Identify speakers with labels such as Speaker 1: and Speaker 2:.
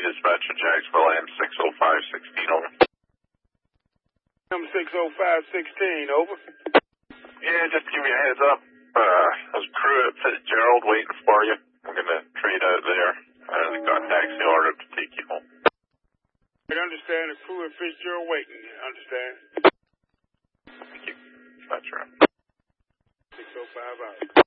Speaker 1: dispatcher, Jacksonville, AM 60516, over.
Speaker 2: I'm 60516, over.
Speaker 1: Yeah, just give me a heads up. There's a crew at Fitzgerald waiting for you. We're going to trade out there. They got a taxi order to take you home.
Speaker 2: I understand the crew at Fitzgerald waiting. Understand?
Speaker 1: Thank you. Dispatcher.
Speaker 2: 605 out.